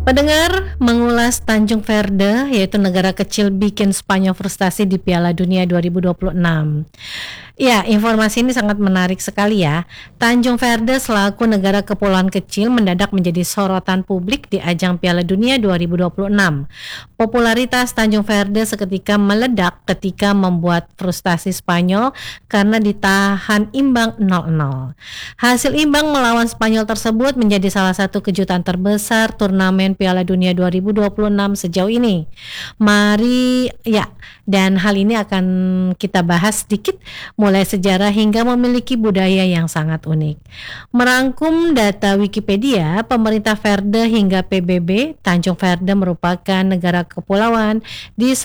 Pendengar mengulas Tanjung Verde, yaitu negara kecil bikin Spanyol frustasi di Piala Dunia 2026. Ya, informasi ini sangat menarik sekali ya. Tanjung Verde selaku negara kepulauan kecil mendadak menjadi sorotan publik di ajang Piala Dunia 2026. Popularitas Tanjung Verde seketika meledak ketika membuat frustasi Spanyol karena ditahan imbang 0-0. Hasil imbang melawan Spanyol tersebut menjadi salah satu kejutan terbesar turnamen Piala Dunia 2026 sejauh ini. Mari ya, dan hal ini akan kita bahas sedikit mulai sejarah hingga memiliki budaya yang sangat unik. Merangkum data Wikipedia, pemerintah Verde hingga PBB, Tanjung Verde merupakan negara kepulauan di